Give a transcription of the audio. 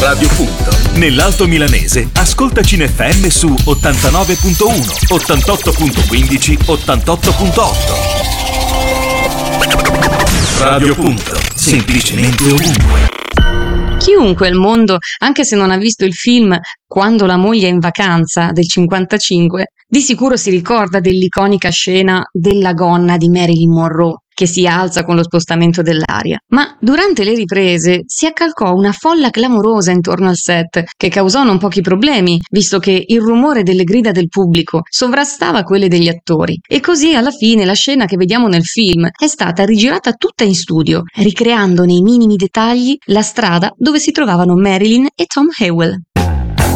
Radio Punto. Nell'Alto Milanese, ascolta CineFM su 89.1, 88.15, 88.8. Radio Punto. Semplicemente ovunque. Chiunque al mondo, anche se non ha visto il film Quando la moglie è in vacanza del 55, di sicuro si ricorda dell'iconica scena della gonna di Marilyn Monroe che si alza con lo spostamento dell'aria. Ma durante le riprese si accalcò una folla clamorosa intorno al set che causò non pochi problemi, visto che il rumore delle grida del pubblico sovrastava quelle degli attori. E così alla fine la scena che vediamo nel film è stata rigirata tutta in studio, ricreando nei minimi dettagli la strada dove si trovavano Marilyn e Tom Hewell.